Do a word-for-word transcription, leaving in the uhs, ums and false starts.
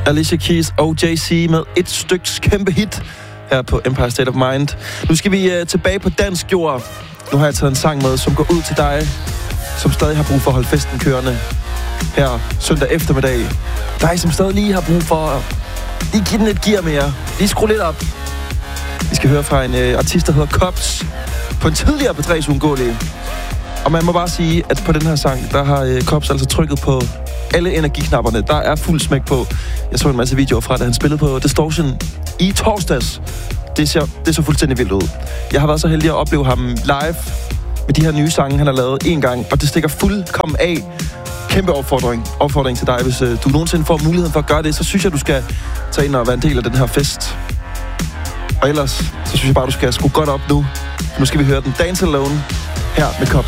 Alicia Keys og Jay-Z med et styks kæmpe hit her på Empire State of Mind. Nu skal vi uh, tilbage på dansk jord. Nu har jeg taget en sang med, som går ud til dig, som stadig har brug for at holde festen kørende her søndag eftermiddag. Dig, som stadig lige har brug for at lige give den et gear mere. Lige skrue lidt op. Vi skal høre fra en uh, artist, der hedder Cops, på en tidligere P tre's Uundgåelige. Og man må bare sige, at på den her sang, der har uh, Cops altså trykket på alle energiknapperne. Der er fuld smæk på. Jeg så en masse videoer fra, da han spillede på Distortion i torsdags. Det ser, det så fuldstændig vildt ud. Jeg har været så heldig at opleve ham live med de her nye sange, han har lavet en gang, og det stikker fuldkommen af. Kæmpe opfordring, opfordring til dig. Hvis uh, du nogensinde får muligheden for at gøre det, så synes jeg, du skal tage ind og være en del af den her fest. Og ellers, så synes jeg bare, du skal skrue godt op nu. Nu skal vi høre den Dance Alone her med Cops.